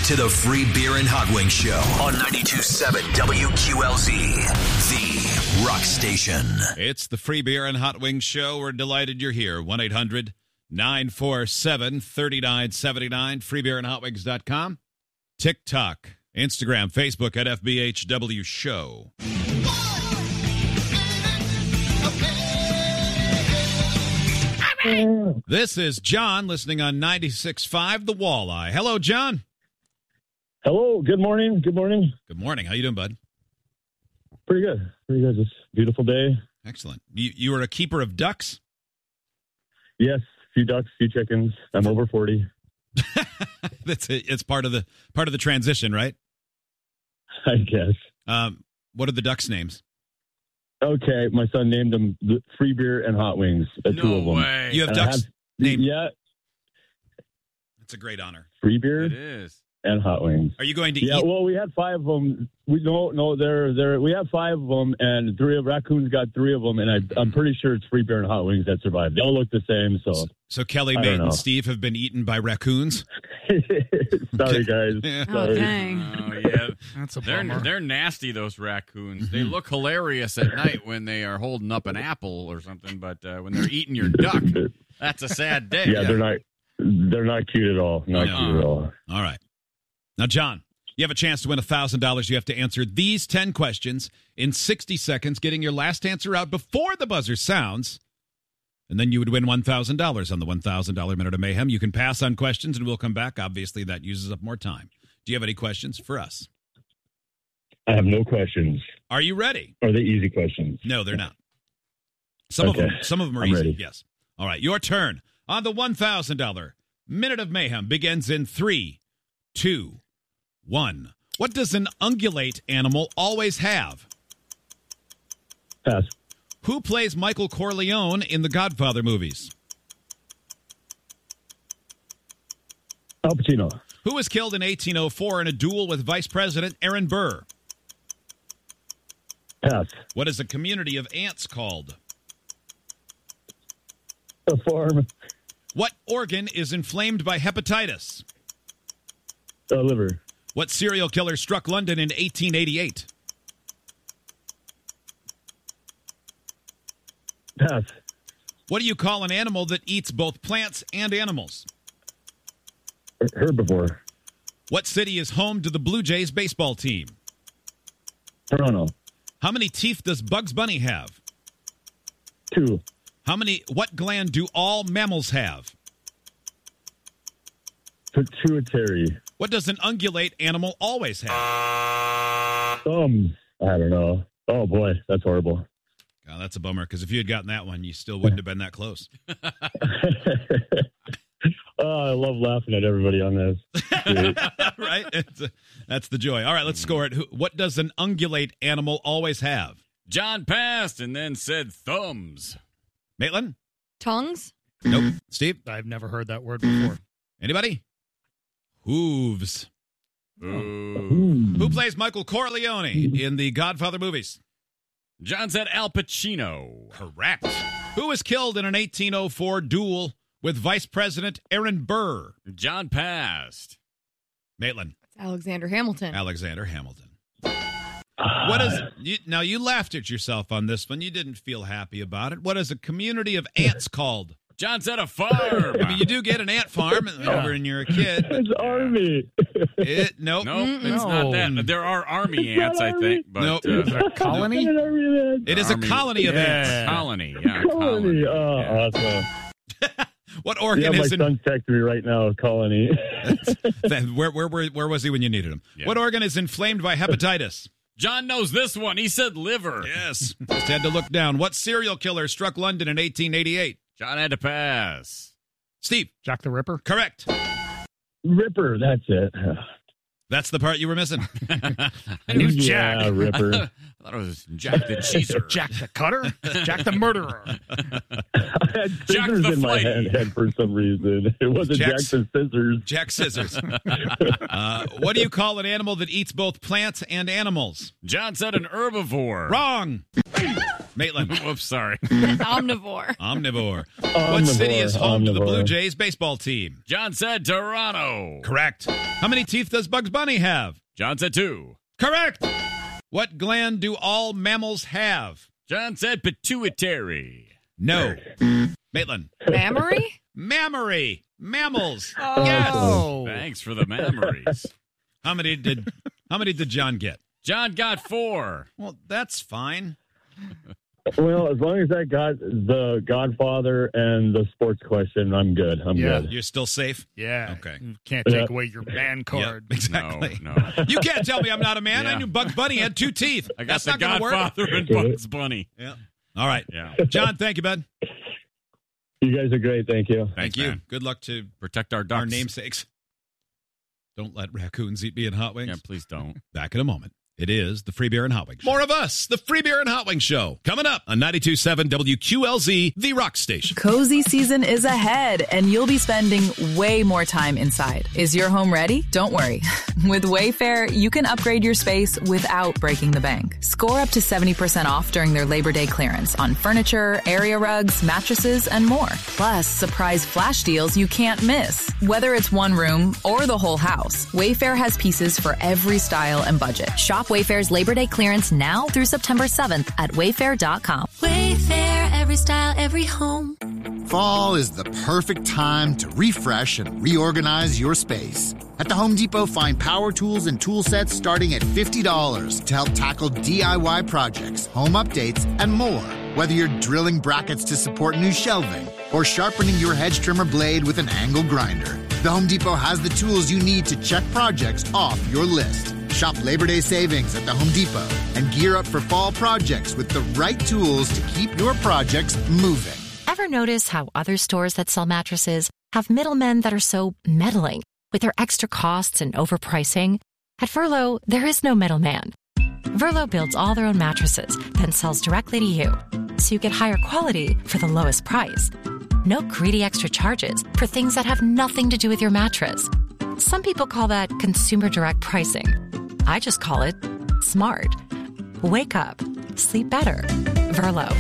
to the Free Beer and Hot Wings Show on 92.7 WQLZ, the rock station. It's the Free Beer and Hot Wings Show. We're delighted you're here. 1-800-947-3979, freebeerandhotwings.com. TikTok, Instagram, Facebook at FBHW Show. This is John listening on 96.5 The Walleye. Hello, John. Hello. Good morning. Good morning. Good morning. How you doing, bud? Pretty good. Pretty good. Just beautiful day. Excellent. You were a keeper of ducks? Yes. A few ducks, few chickens. I'm over 40. That's it. It's part of the transition, right? I guess. What are the ducks' names? Okay, my son named them Free Beer and Hot Wings. Two of them. Way. You have ducks named. Yeah. That's a great honor. Free Beer. It is. And Hot Wings. Are you going to Yeah, eat? well, we had 5 of them. We have 5 of them, and 3 of raccoons got 3 of them, and I'm pretty sure it's Free Beer and Hot Wings that survived. They all look the same, So Kelly, I Mate, don't know. and Steve have been eaten by raccoons? Sorry, guys. Yeah. Oh, Sorry. dang. Oh, yeah. That's a They're bummer. nasty, those raccoons. They look hilarious at night when they are holding up an apple or something, but when they're eating your duck, that's a sad day. Yeah, they're not cute at all. Not No. cute at all. All right. Now, John, you have a chance to win $1,000. You have to answer these 10 questions in 60 seconds, getting your last answer out before the buzzer sounds. And then you would win $1,000 on the $1,000 Minute of Mayhem. You can pass on questions, and we'll come back. Obviously, that uses up more time. Do you have any questions for us? I have no questions. Are you ready? Are they easy questions? No, they're not. Some of them are I'm easy. ready. Yes. All right, your turn on the $1,000 Minute of Mayhem begins in 3, 2, 1. What does an ungulate animal always have? Pass. Who plays Michael Corleone in the Godfather movies? Al Pacino. Who was killed in 1804 in a duel with Vice President Aaron Burr? Pass. What is a community of ants called? A farm. What organ is inflamed by hepatitis? Liver. What serial killer struck London in 1888? Pass. What do you call an animal that eats both plants and animals? Herbivore. What city is home to the Blue Jays baseball team? Toronto. How many teeth does Bugs Bunny have? 2. What gland do all mammals have? Pituitary. What does an ungulate animal always have? Thumbs. I don't know. Oh, boy. That's horrible. Oh, that's a bummer, because if you had gotten that one, you still wouldn't have been that close. Oh, I love laughing at everybody on this. Great. Right? That's the joy. All right, let's score it. What does an ungulate animal always have? John passed and then said thumbs. Maitland? Tongues? Nope. Steve? I've never heard that word before. Anybody? Hooves. Ooh. Who plays Michael Corleone in the Godfather movies? John said Al Pacino. Correct. Who was killed in an 1804 duel with Vice President Aaron Burr? John passed. Maitland. Alexander Hamilton. Alexander Hamilton. Now, you laughed at yourself on this one. You didn't feel happy about it. What is a community of ants called? John said a farm. I mean, you do get an ant farm over when you're a kid. It's Army. Nope. Nope, it's not that. There are army ants, I think. But, Nope. Is it a colony? It is a colony of ants. Yeah. Colony. Yeah, Colony. Oh, Yeah. awesome. What Yeah, organ my is in... son's texting me right now, Colony. Where was he when you needed him? Yeah. What organ is inflamed by hepatitis? John knows this one. He said liver. Yes. Just had to look down. What serial killer struck London in 1888? John had to pass. Steve. Jack the Ripper? Correct. Ripper, that's it. That's the part you were missing. I knew Jack. Yeah, Ripper. I thought it was Jack the Cheeser. Jack the Cutter? Jack the Murderer. I had Jack scissors the in my Flighty. head for some reason. It wasn't Jack the Scissors. Jack Scissors. What do you call an animal that eats both plants and animals? John said an herbivore. Wrong. Maitland. Whoops, sorry. Omnivore. Omnivore. What city is home to the Blue Jays baseball team? John said Toronto. Correct. How many teeth does Bugs Bunny have? John said 2. Correct. What gland do all mammals have? John said pituitary. No. Maitland. Mammary? Mammary. Mammals. Oh. Yes. Oh. Thanks for the memories. How many did John get? John got 4. Well, that's fine. Well, as long as I got the Godfather and the sports question, I'm good. I'm Yeah. good. You're still safe? Yeah. Okay. You can't take away your man card. Yep, exactly. No. You can't tell me I'm not a man. I Yeah. knew Bugs Bunny had 2 teeth. I got That's the not going to work. Godfather and Bugs Bunny. Yeah. All right. Yeah. John, thank you, bud. You guys are great. Thank you. Thank Thanks, you. man. Good luck to Protect our ducks. our namesakes. Don't let raccoons eat me in hot wings. Yeah, please don't. Back in a moment. It is the Free Beer and Hot Wings Show. More of us, the Free Beer and Hot Wings Show, coming up on 92.7 WQLZ, the rock station. Cozy season is ahead, and you'll be spending way more time inside. Is your home ready? Don't worry. With Wayfair, you can upgrade your space without breaking the bank. Score up to 70% off during their Labor Day clearance on furniture, area rugs, mattresses, and more. Plus, surprise flash deals you can't miss. Whether it's one room or the whole house, Wayfair has pieces for every style and budget. Shop Wayfair's Labor Day clearance now through September 7th at wayfair.com. Wayfair, every style, every home. Fall is the perfect time to refresh and reorganize your space. At the Home Depot, find power tools and tool sets starting at $50 to help tackle DIY projects, home updates, and more. Whether you're drilling brackets to support new shelving or sharpening your hedge trimmer blade with an angle grinder, the Home Depot has the tools you need to check projects off your list. Shop Labor Day savings at the Home Depot and gear up for fall projects with the right tools to keep your projects moving. Ever notice how other stores that sell mattresses have middlemen that are so meddling with their extra costs and overpricing? At Verlo, there is no middleman. Verlo builds all their own mattresses, then sells directly to you, so you get higher quality for the lowest price. No greedy extra charges for things that have nothing to do with your mattress. Some people call that consumer direct pricing. I just call it smart. Wake up. Sleep better. Verlo.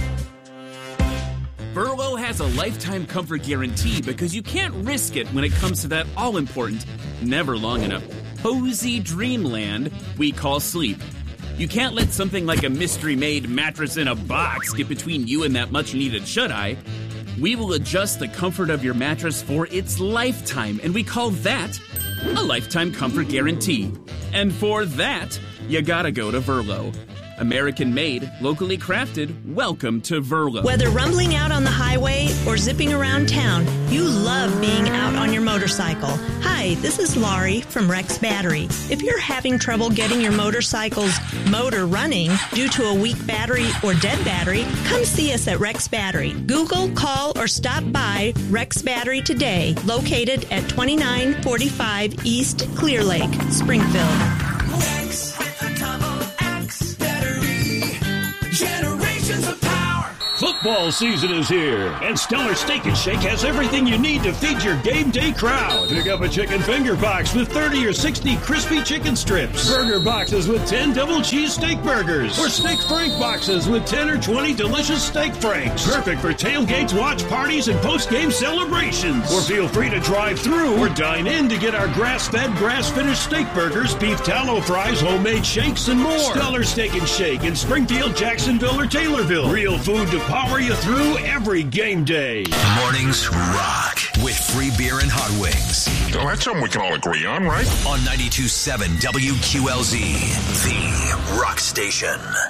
Verlo has a lifetime comfort guarantee because you can't risk it when it comes to that all-important, never long enough, cozy dreamland we call sleep. You can't let something like a mystery-made mattress in a box get between you and that much-needed shut-eye. We will adjust the comfort of your mattress for its lifetime, and we call that a lifetime comfort guarantee. And for that, you gotta go to Verlo. American made, locally crafted, welcome to Verlo. Whether rumbling out on the highway or zipping around town, you love being out on your motorcycle. Hi, this is Laurie from Rex Battery. If you're having trouble getting your motorcycle's motor running due to a weak battery or dead battery, come see us at Rex Battery. Google, call, or stop by Rex Battery today, located at 2945 East Clear Lake, Springfield. Rex with a double X battery. Generations of power. Football season is here, and Stellar Steak and Shake has everything you need to feed your game day crowd. Pick up a chicken finger box with 30 or 60 crispy chicken strips, burger boxes with 10 double cheese steak burgers, or steak frank boxes with 10 or 20 delicious steak franks. Perfect for tailgates, watch parties, and post-game celebrations. Or feel free to drive through or dine in to get our grass-fed, grass-finished steak burgers, beef tallow fries, homemade shakes, and more. Stellar Steak and Shake in Springfield, Jacksonville, or Taylorville. Real food to power you through every game day. Mornings rock with free beer and hot wings. Well, that's something we can all agree on, right? On 92.7 WQLZ, the rock station.